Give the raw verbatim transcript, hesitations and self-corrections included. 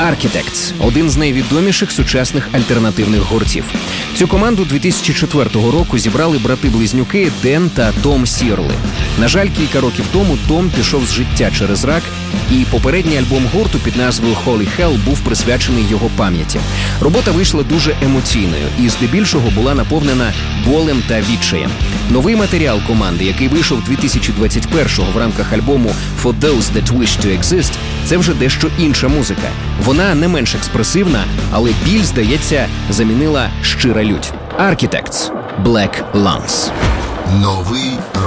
Architects – один з найвідоміших сучасних альтернативних гуртів. Цю команду дві тисячі четвертого року зібрали брати-близнюки Ден та Том Сірли. На жаль, кілька років тому Том пішов з життя через рак, і попередній альбом гурту під назвою Holy Hell був присвячений його пам'яті. Робота вийшла дуже емоційною і здебільшого була наповнена болем та відчаєм. Новий матеріал команди, який вийшов дві тисячі двадцять першого в рамках альбому For Those That Wish To Exist, це вже дещо інша музика. Вона не менш експресивна, але біль, здається, замінила щира лють. Architects – Black Lungs. Новий